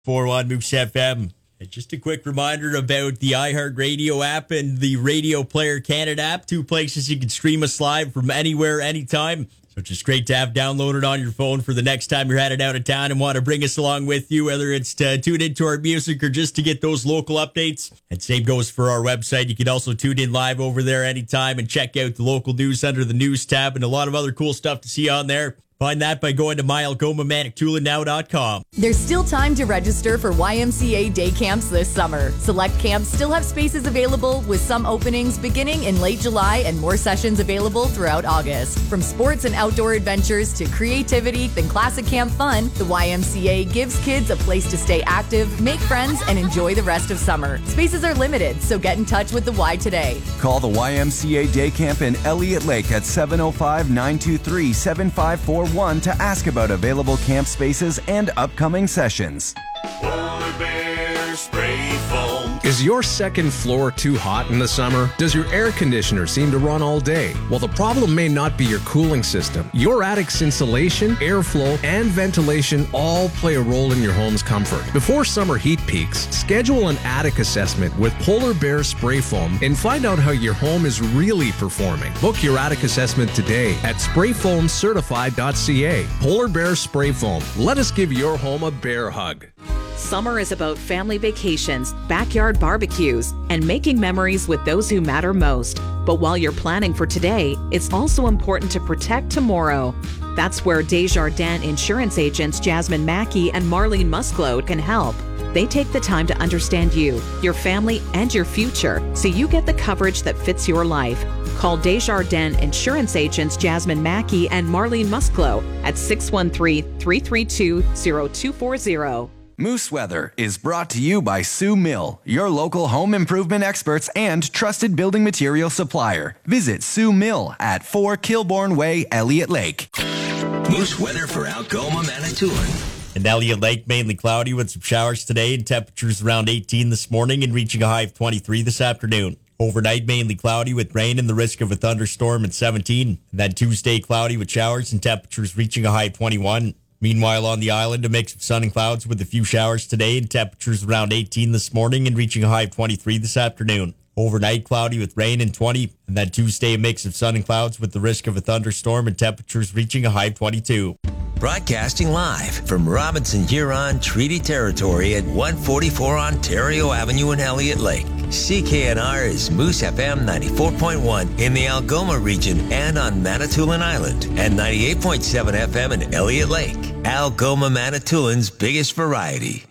4-1 Moose FM. And just a quick reminder about the iHeartRadio app and the Radio Player Canada app, 2 places you can stream us live from anywhere, anytime. So it's just great to have downloaded on your phone for the next time you're headed out of town and want to bring us along with you, whether it's to tune into our music or just to get those local updates. And same goes for our website. You can also tune in live over there anytime and check out the local news under the news tab and a lot of other cool stuff to see on there. Find that by going to myalgomamanitoulinow.com. There's still time to register for YMCA day camps this summer. Select camps still have spaces available, with some openings beginning in late July and more sessions available throughout August. From sports and outdoor adventures to creativity and classic camp fun, the YMCA gives kids a place to stay active, make friends, and enjoy the rest of summer. Spaces are limited, so get in touch with the Y today. Call the YMCA Day Camp in Elliott Lake at 705-923-7541 to ask about available camp spaces and upcoming sessions. Polar Bear Spray Foam. Is your second floor too hot in the summer? Does your air conditioner seem to run all day? Well, the problem may not be your cooling system. Your attic's insulation, airflow, and ventilation all play a role in your home's comfort. Before summer heat peaks, schedule an attic assessment with Polar Bear Spray Foam and find out how your home is really performing. Book your attic assessment today at sprayfoamcertified.ca. Polar Bear Spray Foam. Let us give your home a bear hug. Summer is about family vacations, backyard barbecues, and making memories with those who matter most. But while you're planning for today, it's also important to protect tomorrow. That's where Desjardins insurance agents Jasmine Mackey and Marlene Musclo can help. They take the time to understand you, your family, and your future, so you get the coverage that fits your life. Call Desjardins insurance agents Jasmine Mackey and Marlene Musclo at 613-332-0240. Moose Weather is brought to you by Sue Mill, your local home improvement experts and trusted building material supplier. Visit Sue Mill at 4 Kilbourne Way, Elliott Lake. Moose weather for Algoma, Manitoulin. In Elliott Lake, mainly cloudy with some showers today and temperatures around 18 this morning and reaching a high of 23 this afternoon. Overnight, mainly cloudy with rain and the risk of a thunderstorm at 17. And then Tuesday, cloudy with showers and temperatures reaching a high of 21. Meanwhile, on the island, a mix of sun and clouds with a few showers today and temperatures around 18 this morning and reaching a high of 23 this afternoon. Overnight, cloudy with rain and 20. And then Tuesday, a mix of sun and clouds with the risk of a thunderstorm and temperatures reaching a high of 22. Broadcasting live from Robinson Huron Treaty Territory at 144 Ontario Avenue in Elliott Lake. CKNR is Moose FM 94.1 in the Algoma region and on Manitoulin Island, and 98.7 FM in Elliott Lake. Algoma, Manitoulin's biggest variety.